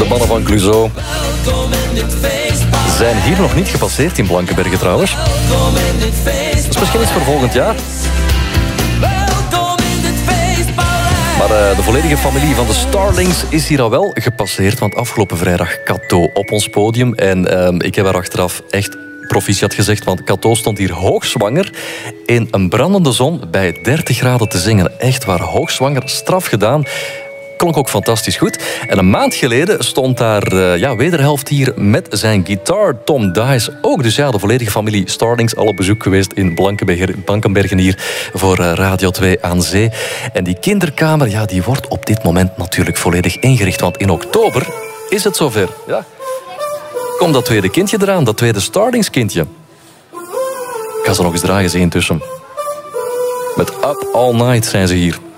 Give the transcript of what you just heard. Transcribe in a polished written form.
De mannen van Clouseau zijn hier nog niet gepasseerd in Blankenberge trouwens. Dat is misschien iets voor volgend jaar. Maar de volledige familie van de Starlings is hier al wel gepasseerd. Want afgelopen vrijdag Kato op ons podium. En ik heb haar achteraf echt proficiat gezegd. Want Kato stond hier hoogzwanger in een brandende zon bij 30 graden te zingen. Echt waar, hoogzwanger, straf gedaan. Klonk ook fantastisch goed. En een maand geleden stond daar wederhelft hier met zijn gitaar, Tom Dice. Ook dus ja, de volledige familie Starlings al op bezoek geweest in Blankenbergen hier voor Radio 2 aan Zee. En die kinderkamer, ja, die wordt op dit moment natuurlijk volledig ingericht. Want in oktober is het zover. Ja. Komt dat tweede kindje eraan, dat tweede Starlings kindje. Ik ga ze nog eens draaien, zie intussen. Met Up All Night zijn ze hier.